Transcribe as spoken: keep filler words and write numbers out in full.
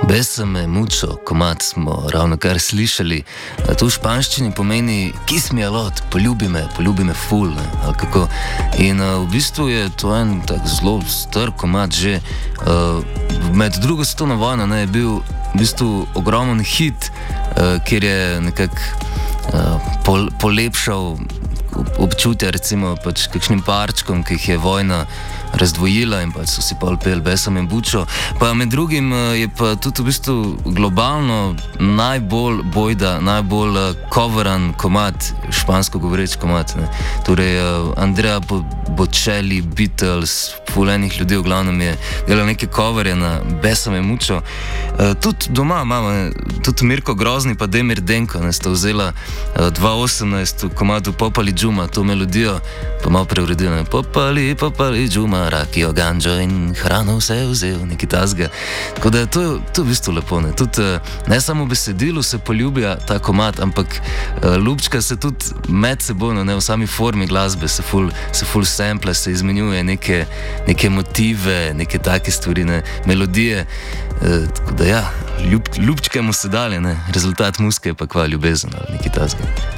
Besame mucho, komad smo ravno kar slišali. To v španščini pomeni kiss me a lot, poljubi me, poljubi me ful. Ne, ali kako. In uh, v bistvu je to en tak zelo star komad že. Uh, med drugo svetovno vojno ne, je bil v bistvu ogromen hit, uh, kjer je nekako uh, pol, polepšal občutja recimo pač kakšnim parčkom, ki jih je vojna razdvojila in pa so si pol pel Besame mucho. Pa med drugim je pa tudi v bistvu globalno najbolj bojda, najbolj coveran komad, špansko govoreč komad. Ne. Torej Andrea Bocelli, Beatles, ful enih ljudi v glavnem je delal neke coverje na Besame mucho. Tudi doma imamo, tudi Mirko Grozni pa Demir Denko ne, sta vzela dva osemnajst v komadu Popali Džuma, to melodijo, pa malo preuredila. Popali, popali Džuma, rakijo ganđo in hrano vse je vzel, neki tasga. Tako da to je, to je v bistvu lepo. Ne, tudi, ne samo v besedilu se poljubja ta komad, ampak ljubčka se tudi med sebojno, ne, v sami formi glasbe se ful, se ful sample, se izmenjuje neke, neke motive, neke take stvari, ne, melodije. E, tako da ja, ljub, ljubčkemu se dalje, ne, rezultat muske je pa kva ljubezen ali neki tasga.